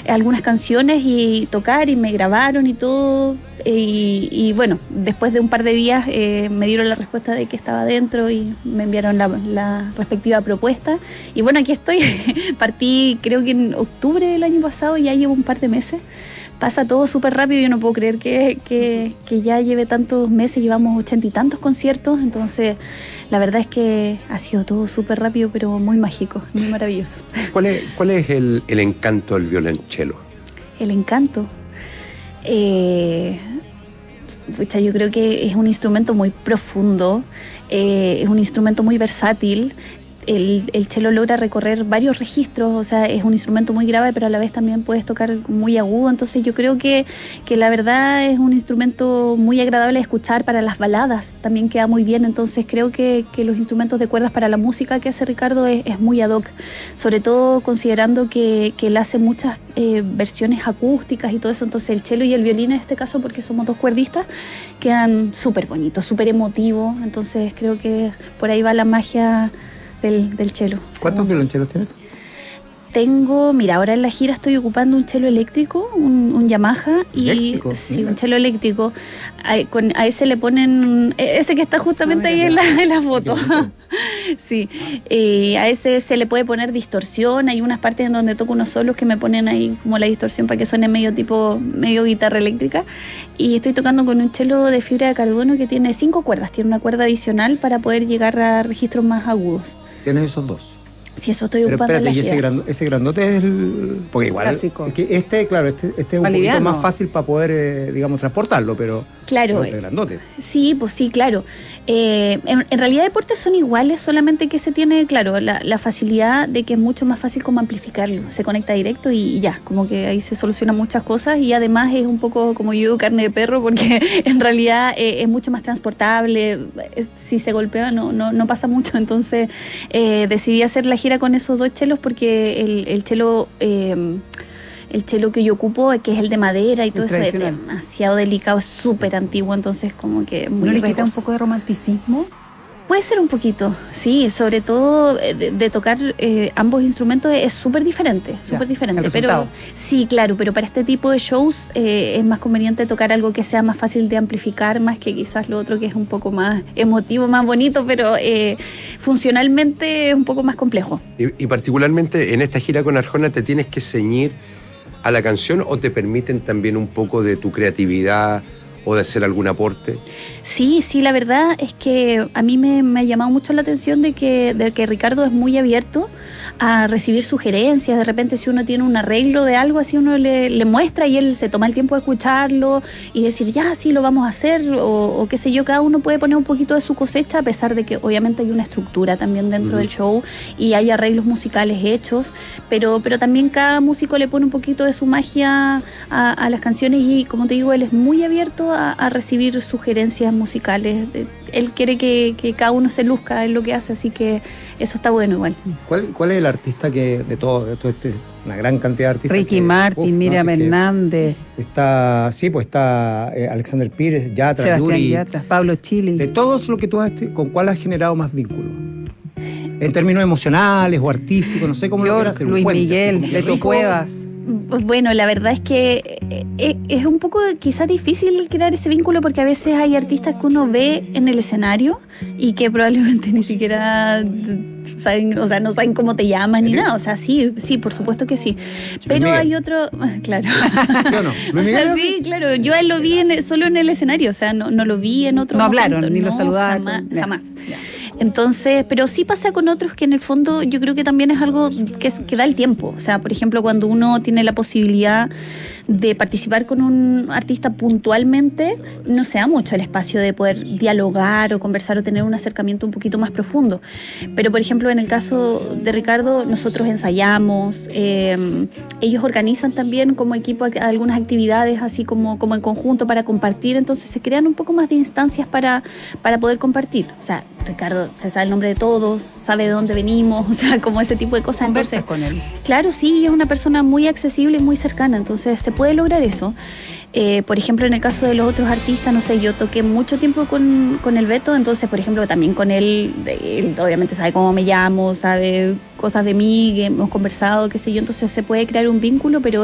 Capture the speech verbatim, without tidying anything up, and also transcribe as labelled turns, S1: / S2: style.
S1: algunas canciones y tocar, y me grabaron y todo. Y, y bueno, después de un par de días eh, me dieron la respuesta de que estaba dentro y me enviaron la, la respectiva propuesta. Y bueno, aquí estoy. Partí creo que en octubre del año pasado, ya llevo un par de meses. Pasa todo súper rápido, yo no puedo creer que, que, que ya lleve tantos meses, llevamos ochenta y tantos conciertos, entonces la verdad es que ha sido todo súper rápido, pero muy mágico, muy maravilloso.
S2: ¿Cuál es, cuál es el, el encanto del violonchelo?
S1: El encanto. Eh, pucha, yo creo que es un instrumento muy profundo, eh, es un instrumento muy versátil. El, el cello logra recorrer varios registros, o sea, es un instrumento muy grave, pero a la vez también puedes tocar muy agudo, entonces yo creo que, que la verdad es un instrumento muy agradable de escuchar para las baladas, también queda muy bien, entonces creo que, que los instrumentos de cuerdas para la música que hace Ricardo es, es muy ad hoc, sobre todo considerando que, que él hace muchas eh, versiones acústicas y todo eso, entonces el cello y el violín en este caso, porque somos dos cuerdistas, quedan súper bonitos, súper emotivos, entonces creo que por ahí va la magia Del, del cello.
S3: ¿Cuántos violonchelos tienes?
S1: Tengo, mira, ahora en la gira estoy ocupando un cello eléctrico, un, un Yamaha, y
S3: ¿Eléctrico?
S1: sí,
S3: Mira.
S1: un cello eléctrico. A, con, a ese le ponen, ese que está justamente ahí en la, en la foto. Sí, eh, a ese se le puede poner distorsión, hay unas partes en donde toco unos solos que me ponen ahí como la distorsión para que suene medio tipo, medio guitarra eléctrica, y estoy tocando con un cello de fibra de carbono que tiene cinco cuerdas, tiene una cuerda adicional para poder llegar a registros más agudos.
S3: ¿Tienes esos dos?
S1: Sí, eso estoy
S3: Pero
S1: ocupando en la
S3: espérate, y ese,
S1: gira.
S3: grando- ese grandote es el... Porque igual,
S4: Clásico.
S3: es que este, claro, este, este es un poquito
S4: Boliviano.
S3: más fácil para poder, eh, digamos, transportarlo, pero...
S1: Claro.
S3: pero este grandote.
S1: Sí, pues sí, claro. Eh, en, en realidad deportes son iguales, solamente que se tiene, claro, la, la facilidad de que es mucho más fácil como amplificarlo. Se conecta directo y, y ya, como que ahí se solucionan muchas cosas, y además es un poco, como yo digo, carne de perro, porque en realidad eh, es mucho más transportable. Es, si se golpea no, no, no pasa mucho, entonces eh, decidí hacer la gira con esos dos chelos porque el, el chelo... Eh, El chelo que yo ocupo, que es el de madera y todo
S4: El
S1: eso, es
S4: tradicional.
S1: demasiado delicado, es súper antiguo, entonces como que muy
S4: ¿No le quita un
S1: riesgoso.
S4: poco de romanticismo?
S1: Puede ser un poquito, sí, sobre todo eh, de, de tocar eh, ambos instrumentos es súper diferente, súper diferente.
S4: el
S1: Pero
S4: resultado.
S1: sí, claro, pero para este tipo de shows eh, es más conveniente tocar algo que sea más fácil de amplificar, más que quizás lo otro que es un poco más emotivo, más bonito, pero eh, funcionalmente es un poco más complejo.
S2: Y, y particularmente en esta gira con Arjona, ¿te tienes que ceñir a la canción o te permiten también un poco de tu creatividad o de hacer algún aporte?
S1: Sí, sí, la verdad es que a mí me, me ha llamado mucho la atención de que, de que Ricardo es muy abierto a recibir sugerencias. De repente, si uno tiene un arreglo de algo, así uno le, le muestra y él se toma el tiempo de escucharlo y decir, ya, sí, lo vamos a hacer, o, o qué sé yo, cada uno puede poner un poquito de su cosecha, a pesar de que obviamente hay una estructura también dentro
S2: Uh-huh.
S1: del show y hay arreglos musicales hechos, pero, pero también cada músico le pone un poquito de su magia a, a las canciones y, como te digo, él es muy abierto a, a recibir sugerencias musicales. Él quiere que, que cada uno se luzca en lo que hace, así que eso está bueno igual.
S3: ¿Cuál, cuál es el artista que, de todo, de todo este, una gran cantidad de artistas?
S4: Ricky
S3: que,
S4: Martin,
S3: uf, no,
S4: Miriam
S3: si es que
S4: Hernández,
S3: Está, sí, pues está eh, Alexander Pires, Yatra,
S4: Sebastián
S3: Yuri.
S4: Yatra, Pablo Chili.
S3: De todos lo que tú has, ¿con cuál has generado más vínculos? En términos emocionales o artísticos, no sé cómo lo
S4: Bjork,
S3: quieras hacer. un
S4: Luis
S3: puente, así
S4: Miguel,
S3: como que
S4: Beto
S3: rico.
S4: Cuevas.
S1: Bueno, la verdad es que eh, es un poco quizás difícil crear ese vínculo porque a veces hay artistas que uno ve en el escenario y que probablemente ni siquiera saben, o sea, no saben cómo te llaman ni nada. O sea, sí, sí, por supuesto que sí. Pero
S3: Miguel.
S1: hay otro, claro.
S3: ¿Sí o no?
S1: O
S3: Luis
S1: sea,
S3: Miguel.
S1: sí, claro. Yo a él lo vi en- solo en el escenario, o sea, no, no lo vi en otro
S4: No
S1: momento.
S4: hablaron, ni lo
S1: No,
S4: saludaron.
S1: Jamás,
S4: Ya.
S1: jamás. Entonces, pero sí pasa con otros que en el fondo yo creo que también es algo que, es- que da el tiempo. O sea, por ejemplo, cuando uno tiene la posibilidad de participar con un artista puntualmente, no se da mucho el espacio de poder dialogar o conversar o tener un acercamiento un poquito más profundo. Pero, por ejemplo, en el caso de Ricardo, nosotros ensayamos, eh, ellos organizan también como equipo ac- algunas actividades así como, como en conjunto para compartir, entonces se crean un poco más de instancias para, para poder compartir. O sea, Ricardo se sabe el nombre de todos, sabe de dónde venimos, o sea, como ese tipo de cosas.
S4: Conversas
S1: Entonces,
S4: con él.
S1: claro, sí, es una persona muy accesible y muy cercana, entonces se puede lograr eso. Eh, por ejemplo, en el caso de los otros artistas, no sé, yo toqué mucho tiempo con, con el Beto, entonces, por ejemplo, también con él, él obviamente sabe cómo me llamo, sabe cosas de mí, que hemos conversado, qué sé yo, entonces se puede crear un vínculo, pero